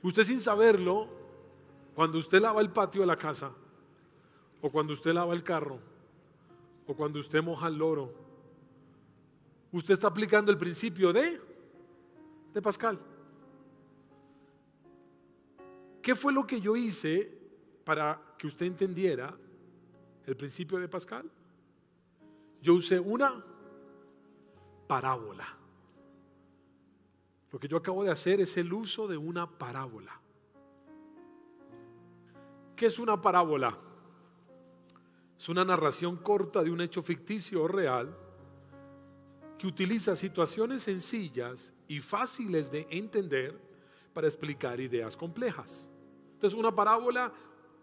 Usted sin saberlo, cuando usted lava el patio de la casa, o cuando usted lava el carro, o cuando usted moja el loro, usted está aplicando el principio de Pascal. ¿Qué fue lo que yo hice para que usted entendiera el principio de Pascal? Yo usé una parábola. Lo que yo acabo de hacer es el uso de una parábola. ¿Qué es una parábola? Es una narración corta de un hecho ficticio o real que utiliza situaciones sencillas y fáciles de entender para explicar ideas complejas. Entonces, una parábola,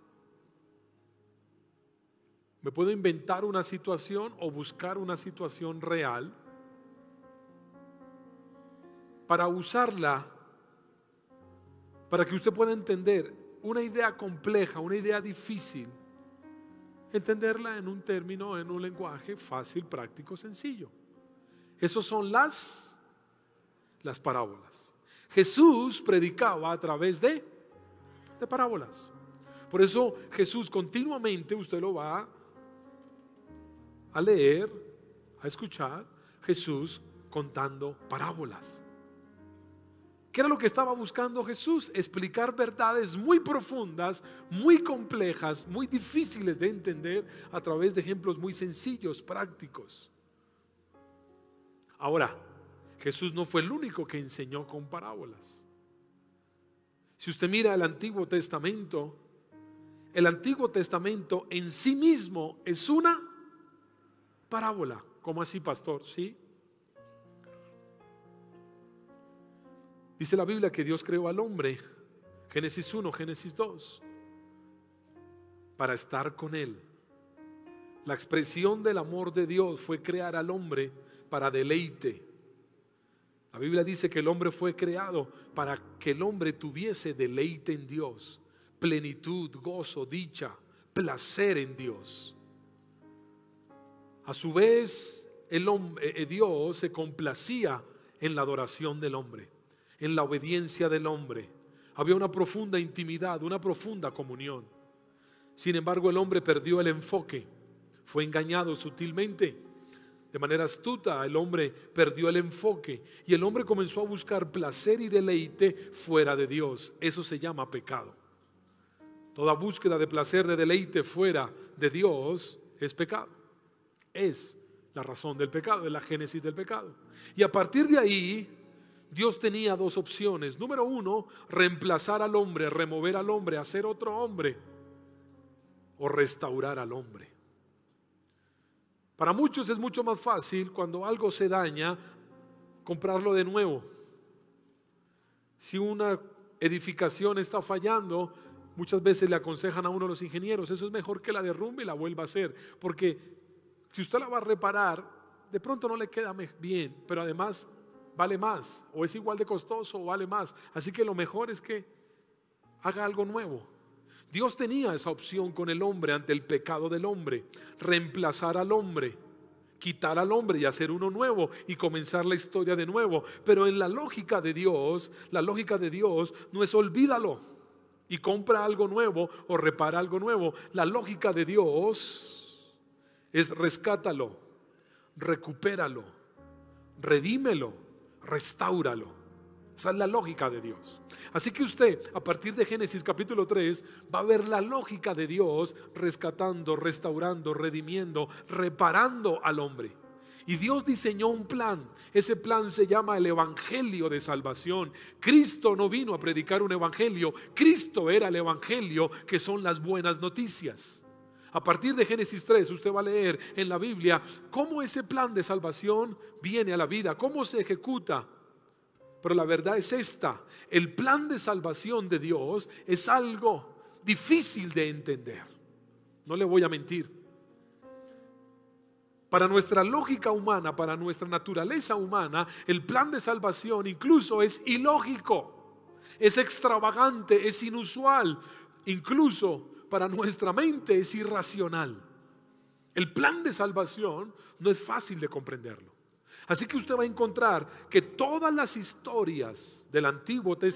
me puedo inventar una situación o buscar una situación real para usarla para que usted pueda entender una idea compleja, una idea difícil, entenderla en un término, en un lenguaje fácil, práctico, sencillo. Esas son las parábolas. Jesús predicaba a través de parábolas. Por eso Jesús continuamente, usted lo va a leer, a escuchar, Jesús contando parábolas. ¿Qué era lo que estaba buscando Jesús? Explicar verdades muy profundas, muy complejas, muy difíciles de entender a través de ejemplos muy sencillos, prácticos. Ahora, Jesús no fue el único que enseñó con parábolas. Si usted mira el Antiguo Testamento en sí mismo es una parábola. ¿Cómo así, pastor? ¿Sí? Dice la Biblia que Dios creó al hombre, Génesis 1, Génesis 2, para estar con él. La expresión del amor de Dios fue crear al hombre para deleite. La Biblia dice que el hombre fue creado para que el hombre tuviese deleite en Dios, plenitud, gozo, dicha, placer en Dios. A su vez, Dios se complacía en la adoración del hombre, en la obediencia del hombre. Había una profunda intimidad, una profunda comunión. Sin embargo, el hombre perdió el enfoque, fue engañado sutilmente. De manera astuta, el hombre perdió el enfoque y el hombre comenzó a buscar placer y deleite fuera de Dios. Eso se llama pecado. Toda búsqueda de placer, de deleite fuera de Dios es pecado. Es la razón del pecado, es la génesis del pecado. Y a partir de ahí, Dios tenía dos opciones. Número uno, reemplazar al hombre, remover al hombre, hacer otro hombre, o restaurar al hombre. Para muchos es mucho más fácil cuando algo se daña comprarlo de nuevo. Si una edificación está fallando, muchas veces le aconsejan a uno los ingenieros: eso es mejor que la derrumbe y la vuelva a hacer, porque si usted la va a reparar, de pronto no le queda bien, pero además vale más, o es igual de costoso o vale más. Así que lo mejor es que haga algo nuevo. Dios tenía esa opción con el hombre ante el pecado del hombre: reemplazar al hombre, quitar al hombre y hacer uno nuevo y comenzar la historia de nuevo. Pero en la lógica de Dios no es olvídalo y compra algo nuevo o repara algo nuevo. La lógica de Dios es rescátalo, recupéralo, redímelo, restáuralo. Esa es la lógica de Dios. Así que usted, a partir de Génesis capítulo 3, va a ver la lógica de Dios rescatando, restaurando, redimiendo, reparando al hombre. Y Dios diseñó un plan. Ese plan se llama el evangelio de salvación. Cristo no vino a predicar un evangelio. Cristo era el evangelio, que son las buenas noticias. A partir de Génesis 3 usted va a leer en la Biblia cómo ese plan de salvación viene a la vida, cómo se ejecuta. Pero la verdad es esta: el plan de salvación de Dios es algo difícil de entender. No le voy a mentir. Para nuestra lógica humana, para nuestra naturaleza humana, el plan de salvación incluso es ilógico, es extravagante, es inusual. Incluso para nuestra mente es irracional. El plan de salvación no es fácil de comprenderlo. Así que usted va a encontrar que todas las historias del Antiguo Testamento